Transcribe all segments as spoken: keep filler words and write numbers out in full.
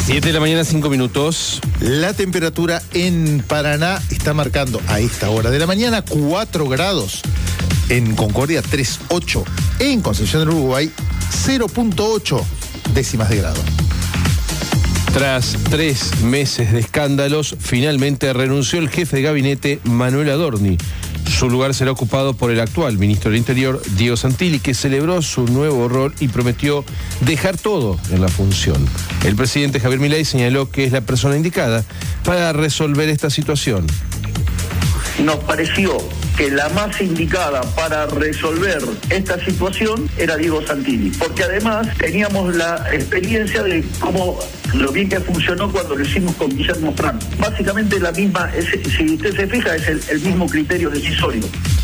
siete de la mañana, cinco minutos. La temperatura en Paraná está marcando a esta hora de la mañana cuatro grados. En Concordia tres punto ocho. En Concepción del Uruguay cero punto ocho décimas de grado. Tras tres meses de escándalos, finalmente renunció el jefe de gabinete Manuel Adorni. Su lugar será ocupado por el actual ministro del Interior, Diego Santilli, que celebró su nuevo rol y prometió dejar todo en la función. El presidente Javier Milei señaló que es la persona indicada para resolver esta situación. Nos pareció que la más indicada para resolver esta situación era Diego Santilli, porque además teníamos la experiencia de cómo lo bien que funcionó cuando lo hicimos con Guillermo Franco. Básicamente la misma, es, si usted se fija, es el, el mismo criterio decisorio.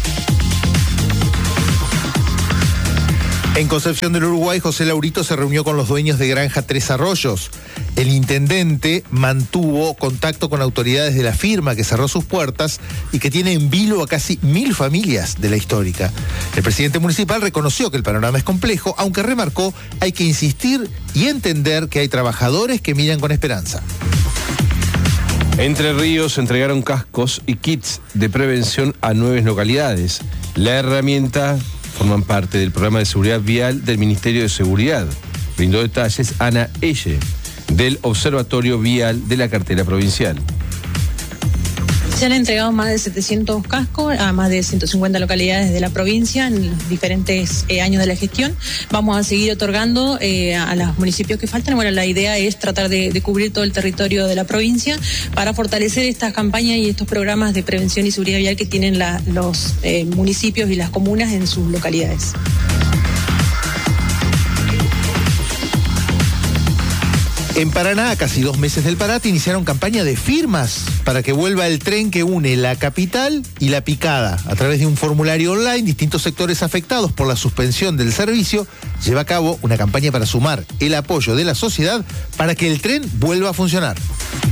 En Concepción del Uruguay, José Laurito se reunió con los dueños de Granja Tres Arroyos. El intendente mantuvo contacto con autoridades de la firma que cerró sus puertas y que tiene en vilo a casi mil familias de la histórica. El presidente municipal reconoció que el panorama es complejo, aunque remarcó hay que insistir y entender que hay trabajadores que miran con esperanza. Entre Ríos entregaron cascos y kits de prevención a nueve localidades. La herramienta forman parte del programa de seguridad vial del Ministerio de Seguridad. Brindó detalles Ana Elle, del Observatorio Vial de la Cartera Provincial. Se han entregado más de setecientos cascos a más de ciento cincuenta localidades de la provincia en los diferentes eh, años de la gestión. Vamos a seguir otorgando eh, a los municipios que faltan. Bueno, la idea es tratar de, de cubrir todo el territorio de la provincia para fortalecer estas campañas y estos programas de prevención y seguridad vial que tienen la, los eh, municipios y las comunas en sus localidades. En Paraná, a casi dos meses del parate, iniciaron campaña de firmas para que vuelva el tren que une la capital y la Picada. A través de un formulario online, distintos sectores afectados por la suspensión del servicio lleva a cabo una campaña para sumar el apoyo de la sociedad para que el tren vuelva a funcionar.